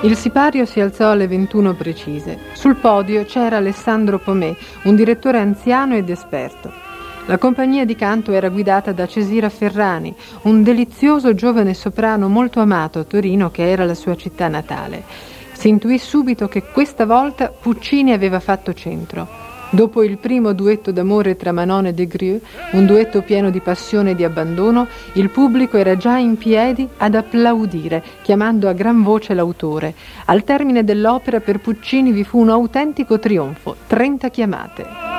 Il sipario si alzò alle 21 precise. Sul podio c'era Alessandro Pomé, un direttore anziano ed esperto. La compagnia di canto era guidata da Cesira Ferrani, un delizioso giovane soprano molto amato a Torino, che era la sua città natale. Si intuì subito che questa volta Puccini aveva fatto centro. Dopo il primo duetto d'amore tra Manon e Des un duetto pieno di passione e di abbandono, il pubblico era già in piedi ad applaudire, chiamando a gran voce l'autore. Al termine dell'opera per Puccini vi fu un autentico trionfo, 30 chiamate.